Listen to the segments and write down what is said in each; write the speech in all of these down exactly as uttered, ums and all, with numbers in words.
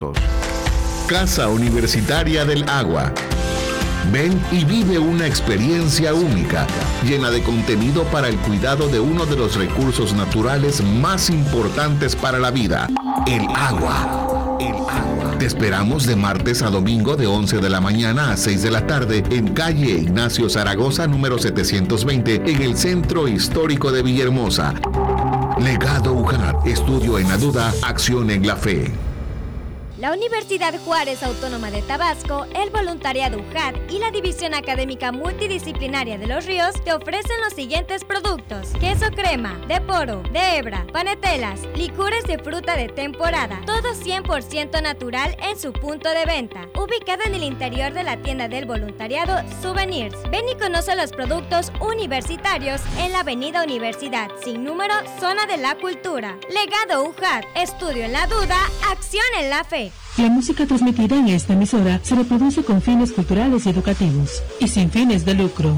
Casa Universitaria del Agua. Ven y vive una experiencia única, llena de contenido para el cuidado de uno de los recursos naturales más importantes para la vida, el agua. El agua. Te esperamos de martes a domingo de once de la mañana a seis de la tarde en calle Ignacio Zaragoza número setecientos veinte en el Centro Histórico de Villahermosa. Legado U J A D, estudio en la duda, acción en la fe. La Universidad Juárez Autónoma de Tabasco, el Voluntariado U J A D y la División Académica Multidisciplinaria de Los Ríos te ofrecen los siguientes productos: queso crema, de poro, de hebra, panetelas, licores de fruta de temporada, todo cien por ciento natural en su punto de venta, ubicado en el interior de la tienda del voluntariado Souvenirs. Ven y conoce los productos universitarios en la Avenida Universidad, sin número, Zona de la Cultura. Legado U J A D, estudio en la duda, acción en la fe. La música transmitida en esta emisora se reproduce con fines culturales y educativos y sin fines de lucro.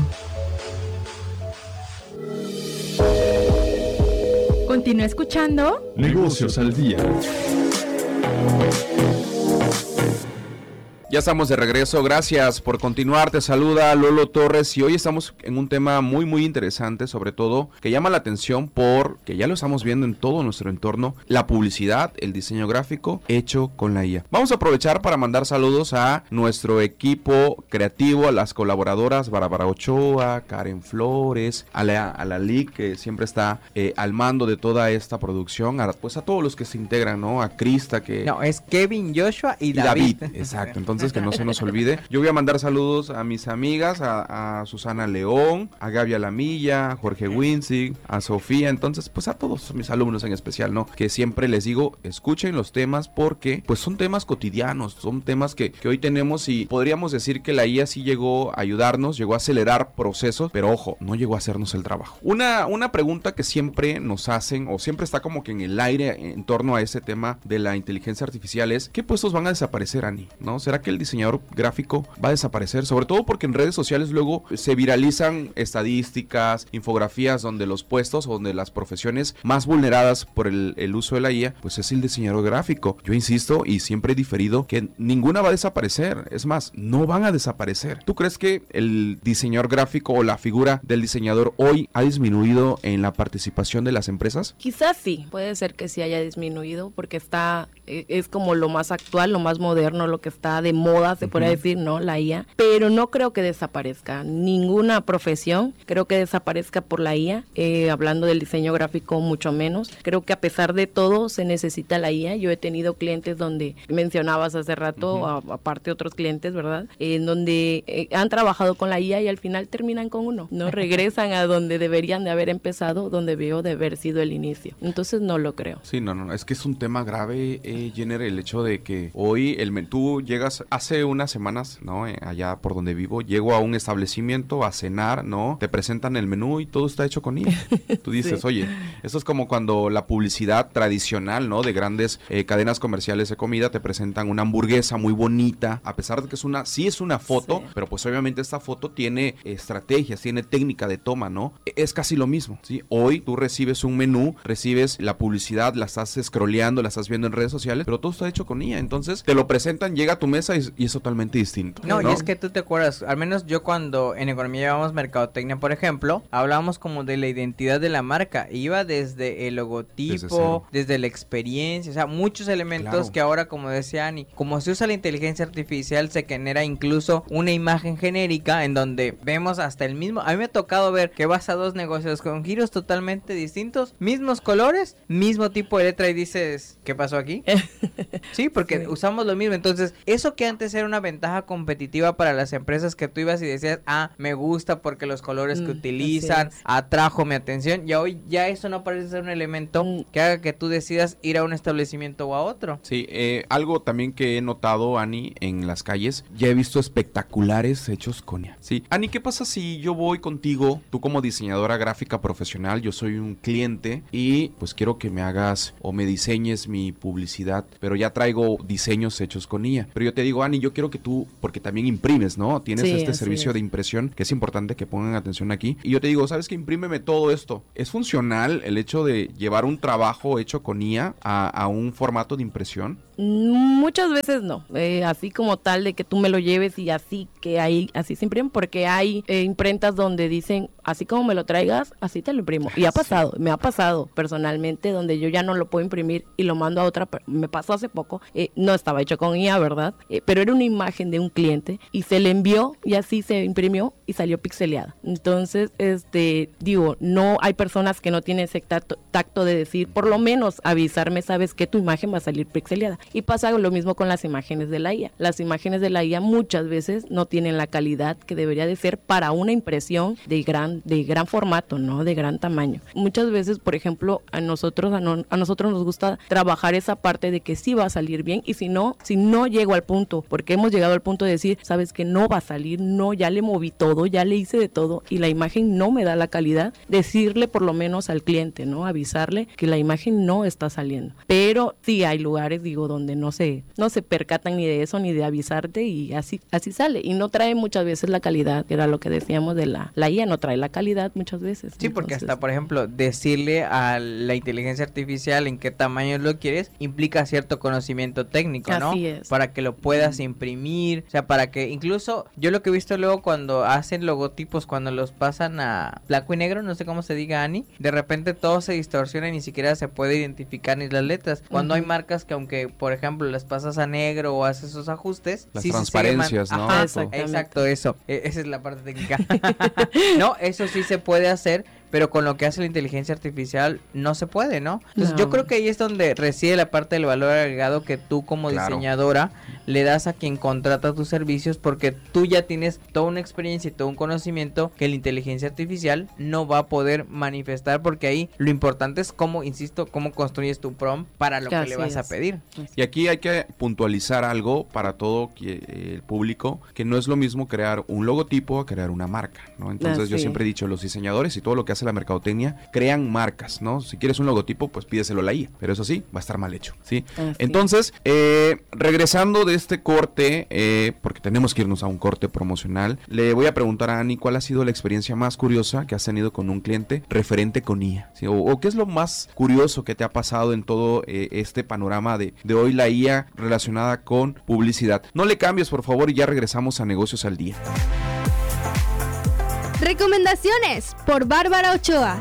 Continúa escuchando Negocios al Día. Ya estamos de regreso, gracias por continuar, te saluda Lolo Torres y hoy estamos en un tema muy muy interesante, sobre todo que llama la atención porque ya lo estamos viendo en todo nuestro entorno, la publicidad, el diseño gráfico hecho con la I A. Vamos a aprovechar para mandar saludos a nuestro equipo creativo, a las colaboradoras Bárbara Ochoa, Karen Flores, a la, a la L I C que siempre está eh, al mando de toda esta producción, a, pues a todos los que se integran, ¿no? A Krista que... No, es Kevin, Joshua y, y David. David. Exacto, entonces que no se nos olvide. Yo voy a mandar saludos a mis amigas, a, a Susana León, a Gaby Alamilla, a Jorge Winzig, a Sofía, entonces pues a todos mis alumnos en especial, ¿no? Que siempre les digo, escuchen los temas porque pues son temas cotidianos, son temas que, que hoy tenemos y podríamos decir que la I A sí llegó a ayudarnos, llegó a acelerar procesos, pero ojo, no llegó a hacernos el trabajo. Una, una pregunta que siempre nos hacen o siempre está como que en el aire en torno a ese tema de la inteligencia artificial es, ¿qué puestos van a desaparecer, Ani? ¿No? ¿Será que el diseñador gráfico va a desaparecer? Sobre todo porque en redes sociales luego se viralizan estadísticas, infografías donde los puestos o donde las profesiones más vulneradas por el, el uso de la I A, pues es el diseñador gráfico. Yo insisto y siempre he diferido que ninguna va a desaparecer, es más, no van a desaparecer. ¿Tú crees que el diseñador gráfico o la figura del diseñador hoy ha disminuido en la participación de las empresas? Quizás sí, puede ser que sí haya disminuido porque está, es como lo más actual, lo más moderno, lo que está de moda, se puede decir, ¿no? La I A, pero no creo que desaparezca ninguna profesión, creo que desaparezca por la I A, eh, hablando del diseño gráfico mucho menos. Creo que a pesar de todo se necesita la I A. Yo he tenido clientes donde mencionabas hace rato, uh-huh. a, aparte otros clientes, ¿verdad? Eh, en donde eh, han trabajado con la I A y al final terminan con uno, ¿no? Regresan a donde deberían de haber empezado, donde veo de haber sido el inicio. Entonces no lo creo. Sí, no, no, es que es un tema grave, eh, Jenner, el hecho de que hoy el tú llegas hace unas semanas, ¿no? Eh, allá por donde vivo, llego a un establecimiento a cenar, ¿no? Te presentan el menú y todo está hecho con I A. Tú dices, sí. Oye, esto es como cuando la publicidad tradicional, ¿no? De grandes eh, cadenas comerciales de comida te presentan una hamburguesa muy bonita, a pesar de que es una, sí es una foto, sí. Pero pues obviamente esta foto tiene estrategias, tiene técnica de toma, ¿no? Es casi lo mismo, ¿sí? Hoy tú recibes un menú, recibes la publicidad, la estás scrolleando, la estás viendo en redes sociales, pero todo está hecho con I A, entonces te lo presentan, llega a tu mesa y, y es totalmente distinto. No, ¿no? Y es que tú te acuerdas, al menos yo cuando en economía llevamos mercadotecnia, por ejemplo, hablábamos como de la identidad de la marca, iba desde el logotipo, desde, desde la experiencia, o sea, muchos elementos claro. Que ahora, como decía Ani, como se usa la inteligencia artificial, se genera incluso una imagen genérica en donde vemos hasta el mismo, a mí me ha tocado ver que vas a dos negocios con giros totalmente distintos, mismos colores, mismo tipo de letra y dices, ¿qué pasó aquí? Sí, porque sí. Usamos lo mismo, entonces, eso que antes era una ventaja competitiva para las empresas que tú ibas y decías, ah, me gusta porque los colores mm, que utilizan atrajo mi atención, y hoy ya eso no parece ser un elemento mm. que haga que tú decidas ir a un establecimiento o a otro. Sí, eh, algo también que he notado, Ani, en las calles, ya he visto espectaculares hechos con I A. Sí, Ani, ¿qué pasa si yo voy contigo, tú como diseñadora gráfica profesional, yo soy un cliente y pues quiero que me hagas o me diseñes mi publicidad, pero ya traigo diseños hechos con I A, pero yo te digo, Ani, yo quiero que tú, porque también imprimes, ¿no? Tienes sí, este servicio es. de impresión, que es importante que pongan atención aquí, y yo te digo, ¿sabes qué? Imprímeme todo esto. ¿Es funcional el hecho de llevar un trabajo hecho con I A a, a un formato de impresión? Muchas veces no, eh, así como tal de que tú me lo lleves y así que ahí así se imprimen, porque hay eh, imprentas donde dicen así como me lo traigas, así te lo imprimo. Y ha pasado, me ha pasado personalmente donde yo ya no lo puedo imprimir y lo mando a otra, me pasó hace poco, eh, no estaba hecho con I A, ¿verdad? Eh, pero era una imagen de un cliente y se le envió y así se imprimió y salió pixeleada. Entonces, este, digo, no hay personas que no tienen ese tacto, tacto de decir, por lo menos avisarme, sabes que tu imagen va a salir pixeleada. Y pasa lo mismo con las imágenes de la I A. Las imágenes de la I A muchas veces no tienen la calidad que debería de ser para una impresión de gran, de gran formato, ¿no? De gran tamaño. Muchas veces, por ejemplo, a nosotros, a, no, a nosotros nos gusta trabajar esa parte de que sí va a salir bien, y si no, si no llego al punto, porque hemos llegado al punto de decir, sabes que no va a salir, no, ya le moví todo, ya le hice de todo y la imagen no me da la calidad, decirle por lo menos al cliente, ¿no? Avisarle que la imagen no está saliendo. Pero sí hay lugares, digo, donde no se, no se percatan ni de eso, ni de avisarte, y así, así sale. Y no trae muchas veces la calidad, que era lo que decíamos de la, la I A, no trae la calidad muchas veces. Sí, porque Entonces, hasta, por ejemplo, decirle a la inteligencia artificial en qué tamaño lo quieres, implica cierto conocimiento técnico, ¿no? Así es. Para que lo puedas imprimir, o sea, para que incluso, yo lo que he visto luego cuando hacen logotipos, cuando los pasan a blanco y negro, no sé cómo se diga, Ani, de repente todo se distorsiona y ni siquiera se puede identificar ni las letras. Cuando uh-huh. hay marcas que aunque, por ejemplo, las pasas a negro o haces esos ajustes, las sí transparencias, man- ¿no? Ajá, exacto, eso. E- esa es la parte técnica. No, eso sí se puede hacer, pero con lo que hace la inteligencia artificial no se puede, ¿no? Entonces no. Yo creo que ahí es donde reside la parte del valor agregado que tú como claro. diseñadora le das a quien contrata tus servicios, porque tú ya tienes toda una experiencia y todo un conocimiento que la inteligencia artificial no va a poder manifestar, porque ahí lo importante es cómo, insisto, cómo construyes tu prompt para lo que, que le vas es. a pedir. Y aquí hay que puntualizar algo para todo el público, que no es lo mismo crear un logotipo a crear una marca, ¿no? Entonces Así. yo siempre he dicho, los diseñadores y todo lo que hace la mercadotecnia crean marcas, ¿no? Si quieres un logotipo, pues pídeselo a la I A, pero eso sí, va a estar mal hecho, ¿sí? Así. Entonces, eh, regresando de este corte, eh, porque tenemos que irnos a un corte promocional, le voy a preguntar a Ani cuál ha sido la experiencia más curiosa que has tenido con un cliente referente con I A, ¿sí? o, o qué es lo más curioso que te ha pasado en todo eh, este panorama de, de hoy la I A relacionada con publicidad. No le cambies, por favor, y ya regresamos a Negocios al Día. Recomendaciones por Bárbara Ochoa.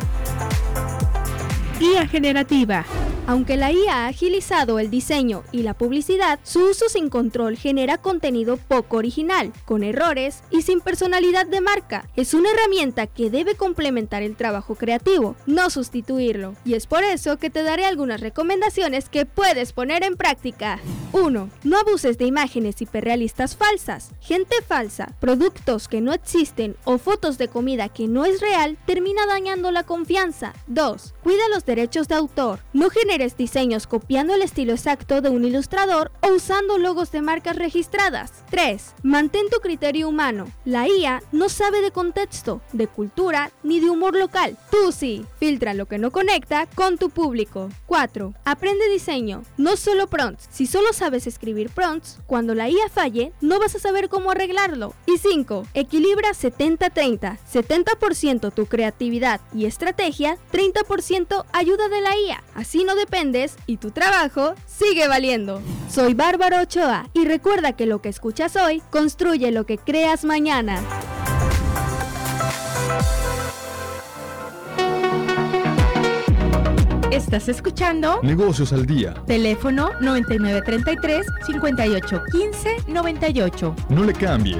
I A generativa. Aunque la I A ha agilizado el diseño y la publicidad, su uso sin control genera contenido poco original, con errores y sin personalidad de marca. Es una herramienta que debe complementar el trabajo creativo, no sustituirlo. Y es por eso que te daré algunas recomendaciones que puedes poner en práctica. uno. No abuses de imágenes hiperrealistas falsas. Gente falsa, productos que no existen o fotos de comida que no es real termina dañando la confianza. dos. Cuida los derechos de autor. No generes diseños copiando el estilo exacto de un ilustrador o usando logos de marcas registradas. tres. Mantén tu criterio humano. La I A no sabe de contexto, de cultura ni de humor local. Tú sí. Filtra lo que no conecta con tu público. cuatro. Aprende diseño, no solo prompts. Si solo sabes escribir prompts, cuando la I A falle, no vas a saber cómo arreglarlo. Y cinco. Equilibra setenta treinta. setenta por ciento tu creatividad y estrategia, treinta por ciento ayuda de la I A. Así no dependes y tu trabajo sigue valiendo. Soy Bárbara Ochoa y recuerda que lo que escuchas hoy construye lo que creas mañana. Estás escuchando Negocios al Día. Teléfono noventa y nueve treinta y tres, cincuenta y ocho quince, noventa y ocho. No le cambies.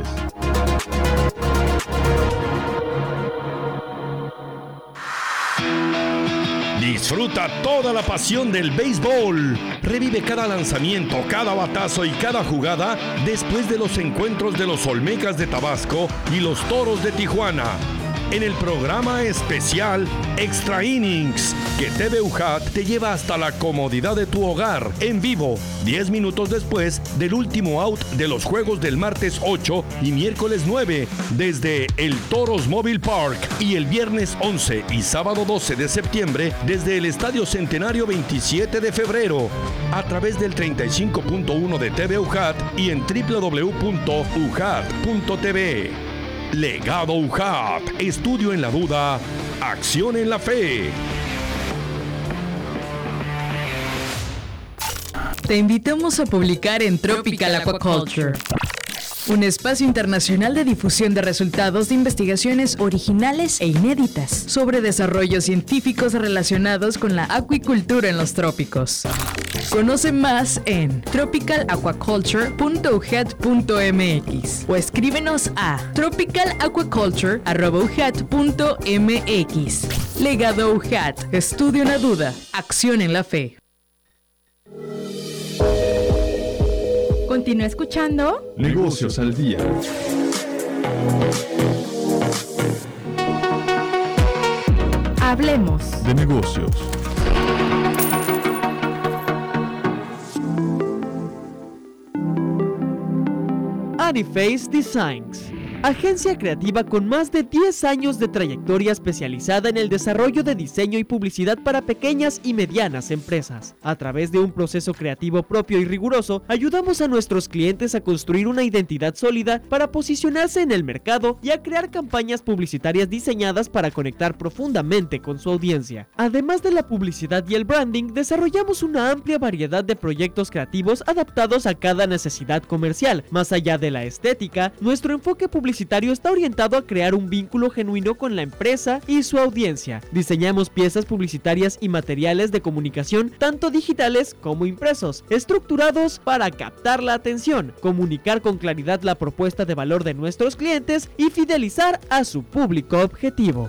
Disfruta toda la pasión del béisbol. Revive cada lanzamiento, cada batazo y cada jugada después de los encuentros de los Olmecas de Tabasco y los Toros de Tijuana. En el programa especial Extra Innings, que T V U J A T te lleva hasta la comodidad de tu hogar, en vivo, diez minutos después del último out de los juegos del martes ocho y miércoles nueve, desde el Toros Mobile Park, y el viernes once y sábado doce de septiembre, desde el Estadio Centenario veintisiete de febrero, a través del treinta y cinco punto uno de T V U J A T y en doble u doble u doble u punto u j a t punto t v. Legado U J A T, estudio en la duda, acción en la fe. Te invitamos a publicar en Tropical Aquaculture, un espacio internacional de difusión de resultados de investigaciones originales e inéditas sobre desarrollos científicos relacionados con la acuicultura en los trópicos. Conoce más en tropical aquaculture punto u g a t punto m x o escríbenos a tropical aquaculture arroba u g a t punto m x. Legado U G A T. Estudio en la duda. Acción en la fe. Continúa escuchando Negocios al Día. Hablemos de negocios. Aniface Designs, agencia creativa con más de diez años de trayectoria especializada en el desarrollo de diseño y publicidad para pequeñas y medianas empresas. A través de un proceso creativo propio y riguroso, ayudamos a nuestros clientes a construir una identidad sólida para posicionarse en el mercado y a crear campañas publicitarias diseñadas para conectar profundamente con su audiencia. Además de la publicidad y el branding, desarrollamos una amplia variedad de proyectos creativos adaptados a cada necesidad comercial. Más allá de la estética, nuestro enfoque publicitario publicitario está orientado a crear un vínculo genuino con la empresa y su audiencia. Diseñamos piezas publicitarias y materiales de comunicación, tanto digitales como impresos, estructurados para captar la atención, comunicar con claridad la propuesta de valor de nuestros clientes y fidelizar a su público objetivo.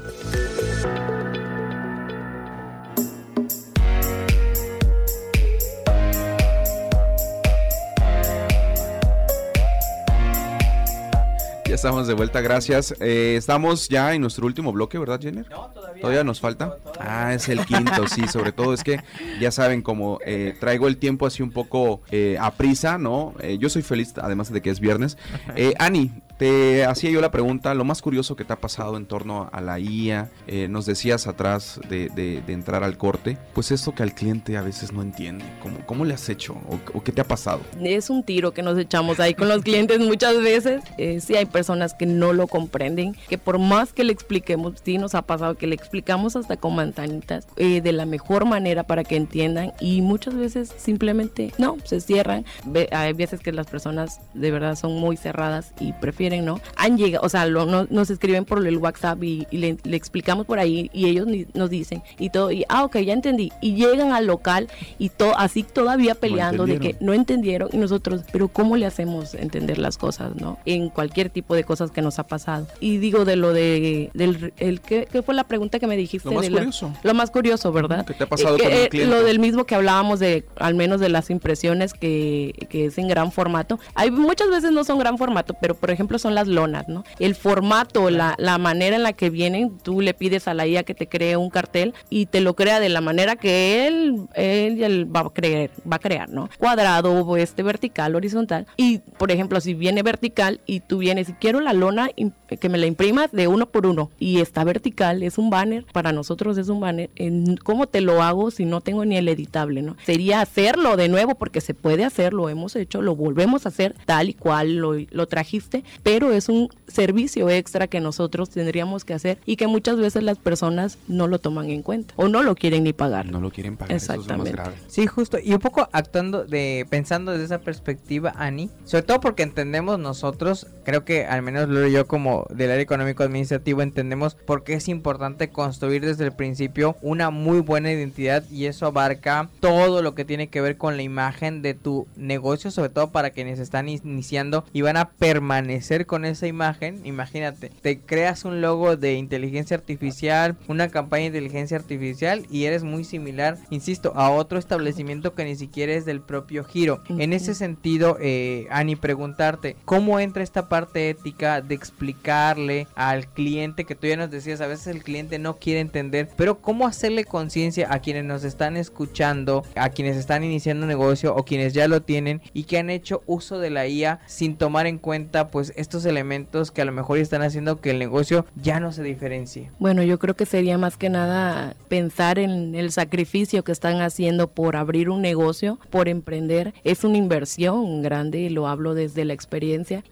Ya estamos de vuelta, gracias. Eh, estamos ya en nuestro último bloque, ¿verdad, Jenner? No, todavía. ¿Todavía nos falta? Todavía. Ah, es el quinto, sí. Sobre todo es que ya saben, como eh, traigo el tiempo así un poco eh, a prisa, ¿no? Eh, yo soy feliz, además de que es viernes. Eh, Ani, te hacía yo la pregunta, lo más curioso que te ha pasado en torno a la I A, eh, nos decías atrás de, de, de entrar al corte, pues esto que al cliente a veces no entiende. ¿Cómo, cómo le has hecho o, o qué te ha pasado? Es un tiro que nos echamos ahí con los clientes muchas veces. Eh, sí hay personas que no lo comprenden, que por más que le expliquemos, sí nos ha pasado que le explicamos hasta con manzanitas eh, de la mejor manera para que entiendan, y muchas veces simplemente no, se cierran. Ve, hay veces que las personas de verdad son muy cerradas y prefieren no. Han llegado, o sea, lo, no, nos escriben por el WhatsApp y, y le, le explicamos por ahí y ellos ni, nos dicen y todo, y ah, ok, ya entendí, y llegan al local y todo así todavía peleando de que no entendieron, y nosotros, pero ¿cómo le hacemos entender las cosas, no? En cualquier tipo de cosas que nos ha pasado. Y digo de lo de del el ¿qué, qué fue la pregunta que me dijiste? Lo más de curioso. Lo, lo más curioso, ¿verdad? ¿Qué te ha pasado eh, con eh, el cliente? Lo del mismo que hablábamos de, al menos de las impresiones que, que es en gran formato. Hay muchas veces no son gran formato, pero por ejemplo son las lonas, ¿no? El formato, la, la manera en la que vienen, tú le pides a la I A que te cree un cartel y te lo crea de la manera que él, él, él va a creer, va a crear, ¿no? Cuadrado, este vertical, horizontal. Y por ejemplo, si viene vertical y tú vienes y quiero la lona que me la imprimas de uno por uno y está vertical, es un banner, para nosotros es un banner. ¿Cómo te lo hago si no tengo ni el editable, no? Sería hacerlo de nuevo, porque se puede hacer, lo hemos hecho, lo volvemos a hacer tal y cual lo, lo trajiste, pero es un servicio extra que nosotros tendríamos que hacer y que muchas veces las personas no lo toman en cuenta o no lo quieren ni pagar. No lo quieren pagar. Exactamente. Eso es lo más grave. Sí, justo, y un poco actuando de, pensando desde esa perspectiva, Ani, sobre todo porque entendemos nosotros, creo que al menos lo yo como del área económico administrativo entendemos por qué es importante construir desde el principio una muy buena identidad, y eso abarca todo lo que tiene que ver con la imagen de tu negocio, sobre todo para quienes están iniciando y van a permanecer con esa imagen. Imagínate, te creas un logo de inteligencia artificial, una campaña de inteligencia artificial y eres muy similar, insisto, a otro establecimiento que ni siquiera es del propio giro. Uh-huh. En ese sentido, eh, Ani, preguntarte, ¿cómo entra esta parte ética de explicarle al cliente, que tú ya nos decías, a veces el cliente no quiere entender, pero cómo hacerle conciencia a quienes nos están escuchando, a quienes están iniciando un negocio o quienes ya lo tienen y que han hecho uso de la I A sin tomar en cuenta pues estos elementos que a lo mejor están haciendo que el negocio ya no se diferencie? Bueno, yo creo que sería más que nada pensar en el sacrificio que están haciendo por abrir un negocio, por emprender. Es una inversión grande, lo hablo desde la experiencia, y creo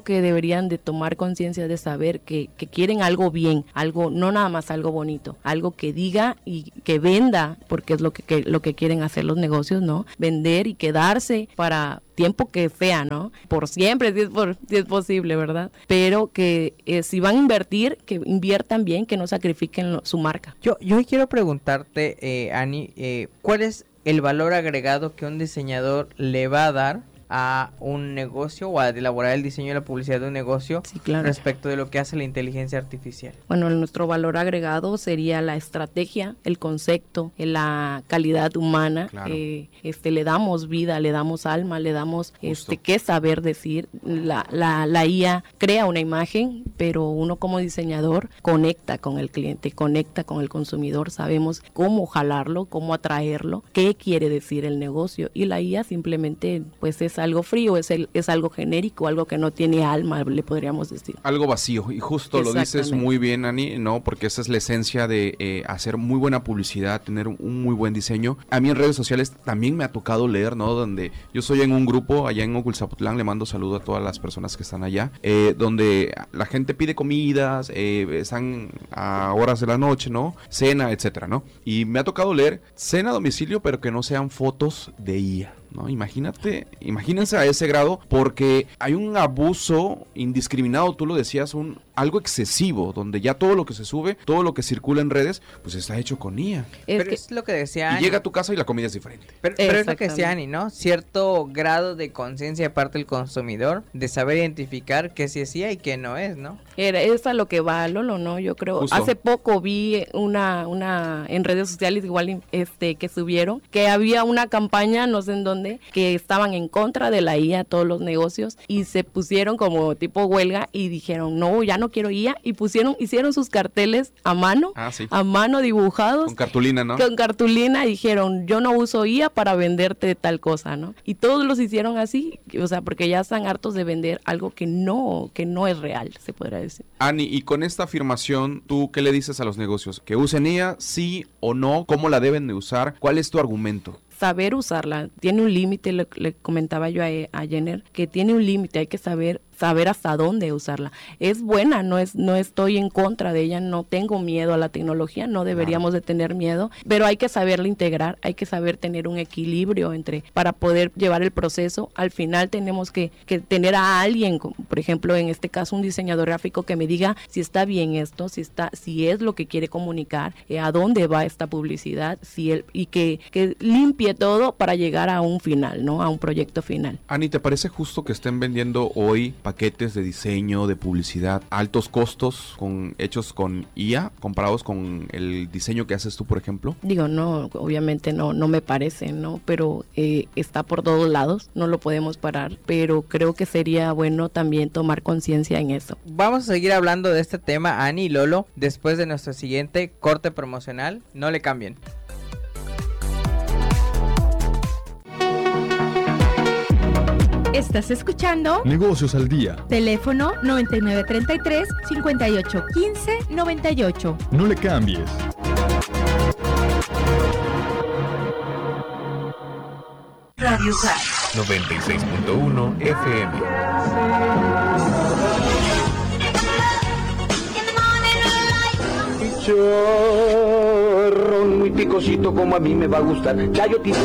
creo que deberían de tomar conciencia de saber que, que quieren algo bien, algo, no nada más algo bonito, algo que diga y que venda, porque es lo que, que lo que quieren hacer los negocios, ¿no? Vender y quedarse para tiempo que sea, ¿no? Por siempre, si es, por, si es posible, ¿verdad? Pero que eh, si van a invertir, que inviertan bien, que no sacrifiquen lo, su marca. Yo, yo quiero preguntarte, eh, Ani, eh, ¿cuál es el valor agregado que un diseñador le va a dar a un negocio o a elaborar el diseño y la publicidad de un negocio sí, claro. respecto de lo que hace la inteligencia artificial? Bueno, nuestro valor agregado sería la estrategia, el concepto, la calidad humana. Claro. Eh, este, le damos vida, le damos alma, le damos este, qué saber decir. La, la, la I A crea una imagen, pero uno como diseñador conecta con el cliente, conecta con el consumidor. Sabemos cómo jalarlo, cómo atraerlo, qué quiere decir el negocio. Y la I A simplemente pues es algo frío, es, el, es algo genérico, algo que no tiene alma, le podríamos decir. Algo vacío, y justo lo dices muy bien, Ani, ¿no? Porque esa es la esencia de eh, hacer muy buena publicidad, tener un, un muy buen diseño. A mí en redes sociales también me ha tocado leer, ¿no? Donde yo soy en un grupo allá en Oculzapotlán, le mando saludo a todas las personas que están allá, eh, donde la gente pide comidas, eh, están a horas de la noche, ¿no? Cena, etcétera, ¿no? Y me ha tocado leer cena a domicilio, pero que no sean fotos de I A. ¿No? Imagínate, imagínense a ese grado, porque hay un abuso indiscriminado, tú lo decías, un algo excesivo, donde ya todo lo que se sube, todo lo que circula en redes, pues está hecho con I A. Es pero que, es lo que decía Ani. Y llega a tu casa y la comida es diferente. Pero, pero es lo que decía Ani, ¿no? Cierto grado de conciencia de parte del consumidor, de saber identificar qué sí es I A y qué no es, ¿no? Era, es a lo que va Lolo, ¿no? Yo creo, justo. Hace poco vi una, una, en redes sociales igual, este, que subieron, que había una campaña, no sé en dónde, que estaban en contra de la I A, todos los negocios, y se pusieron como tipo huelga y dijeron, no, ya no quiero I A, y pusieron, hicieron sus carteles a mano, ah, sí. a mano dibujados. Con cartulina, ¿no? Con cartulina, y dijeron, yo no uso I A para venderte tal cosa, ¿no? Y todos los hicieron así, o sea, porque ya están hartos de vender algo que no, que no es real, se podrá decir. Ani, y con esta afirmación, ¿tú qué le dices a los negocios? ¿Que usen I A, sí o no? ¿Cómo la deben de usar? ¿Cuál es tu argumento? Saber usarla, tiene un límite, le, le comentaba yo a, a Jenner, que tiene un límite, hay que saber saber hasta dónde usarla. Es buena, no es no estoy en contra de ella, no tengo miedo a la tecnología, no deberíamos claro. de tener miedo, pero hay que saberla integrar, hay que saber tener un equilibrio entre para poder llevar el proceso. Al final tenemos que, que tener a alguien, por ejemplo, en este caso un diseñador gráfico que me diga si está bien esto, si está si es lo que quiere comunicar, eh, a dónde va esta publicidad, si él, y que, que limpie todo para llegar a un final, ¿no? A un proyecto final. Ani, ¿te parece justo que estén vendiendo hoy paquetes de diseño, de publicidad, altos costos, con hechos con I A, comparados con el diseño que haces tú, por ejemplo? Digo, no, obviamente no, no me parece, ¿no? Pero eh, está por todos lados, no lo podemos parar, pero creo que sería bueno también tomar conciencia en eso. Vamos a seguir hablando de este tema, Ani y Lolo, después de nuestro siguiente corte promocional. No le cambien. Estás escuchando Negocios al Día. Teléfono noventa y nueve treinta y tres, cincuenta y ocho quince, noventa y ocho. No le cambies. Radio High noventa y seis punto uno F M. Chorro muy picosito como a mí me va a gustar. Chayotito.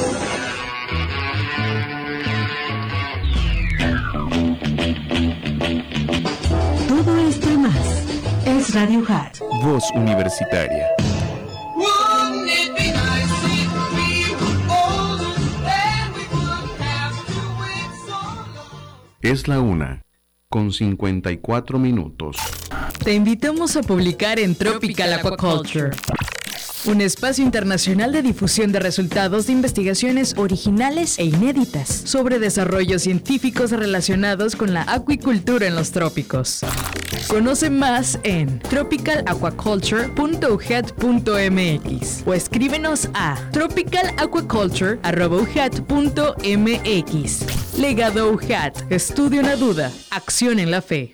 Todo esto y más es Radio Hat. Voz Universitaria. Es la una, con cincuenta y cuatro minutos. Te invitamos a publicar en Tropical Aquaculture, un espacio internacional de difusión de resultados de investigaciones originales e inéditas sobre desarrollos científicos relacionados con la acuicultura en los trópicos. Conoce más en tropical aquaculture punto u g a t punto m x o escríbenos a tropical aquaculture arroba u g a t punto m x. Legado U G A T. Estudio en la duda. Acción en la fe.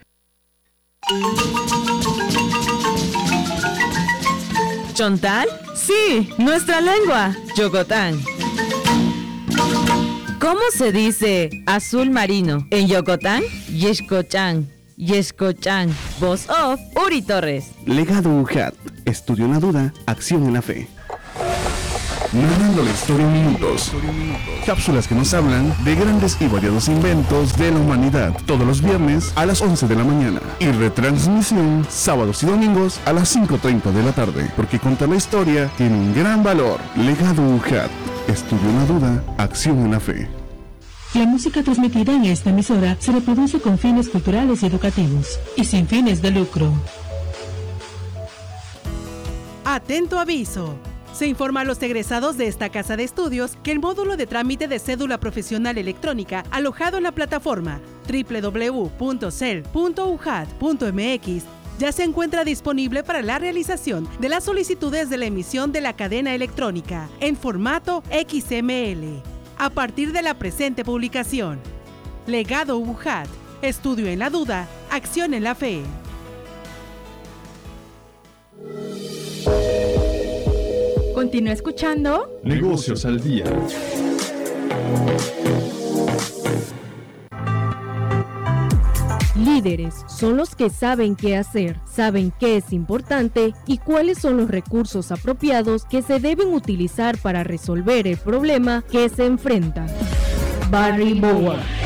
¿Chontal? Sí, nuestra lengua. Yogotán. ¿Cómo se dice azul marino en Yucatán? Yescochan. Yescochan. Voz off, Uri Torres. Legado U J A T. Estudio en la duda, acción en la fe. Narrando la historia en minutos. Cápsulas que nos hablan de grandes y variados inventos de la humanidad. Todos los viernes a las once de la mañana. Y retransmisión sábados y domingos a las cinco treinta de la tarde. Porque contar la historia tiene un gran valor. Legado U J A T. Estudio en la duda, acción en la fe. La música transmitida en esta emisora se reproduce con fines culturales y educativos y sin fines de lucro. Atento aviso. Se informa a los egresados de esta casa de estudios que el módulo de trámite de cédula profesional electrónica alojado en la plataforma doble u doble u doble u punto cel punto u j a t punto m x ya se encuentra disponible para la realización de las solicitudes de la emisión de la cadena electrónica en formato X M L a partir de la presente publicación. Legado U J A T. Estudio en la duda, acción en la fe. Continúa escuchando Negocios al Día. Líderes son los que saben qué hacer, saben qué es importante y cuáles son los recursos apropiados que se deben utilizar para resolver el problema que se enfrentan. Barry Bower.